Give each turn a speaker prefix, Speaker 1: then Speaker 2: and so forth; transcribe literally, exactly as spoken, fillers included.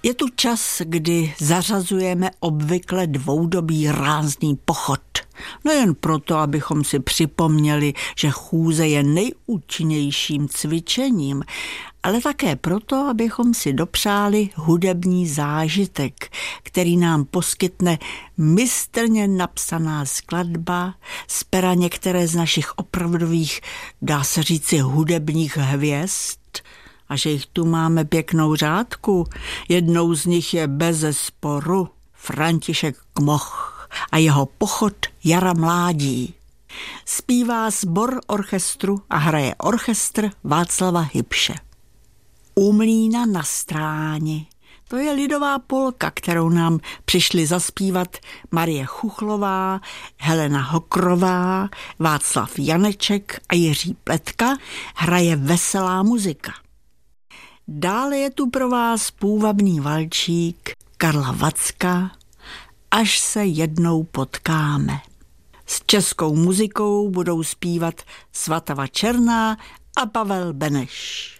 Speaker 1: Je tu čas, kdy zařazujeme obvykle dvoudobý rázný pochod. Nejen proto, abychom si připomněli, že chůze je nejúčinnějším cvičením, ale také proto, abychom si dopřáli hudební zážitek, který nám poskytne mistrně napsaná skladba z pera některé z našich opravdových, dá se říci, hudebních hvězd. A že jich tu máme pěknou řádku. Jednou z nich je bezesporu František Kmoch a jeho Pochod jara mládí. Zpívá sbor orchestru a hraje orchestr Václava Hybše. U mlýna na Stráni. To je lidová polka, kterou nám přišli zaspívat Marie Chuchlová, Helena Hokrová, Václav Janeček a Jiří Pletka. Hraje veselá muzika. Dále je tu pro vás půvabný valčík Karla Vacka, Až se jednou potkáme. S českou muzikou budou zpívat Svatava Černá a Pavel Beneš.